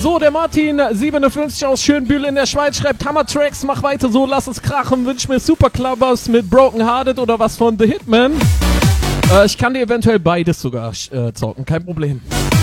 So, der Martin57 aus Schönbühl in der Schweiz schreibt: Hammer-Tracks, mach weiter so, lass es krachen. Wünsch mir Super Clubbers mit Broken Hearted oder was von The Hitman. Ich kann dir eventuell beides sogar zocken, kein Problem.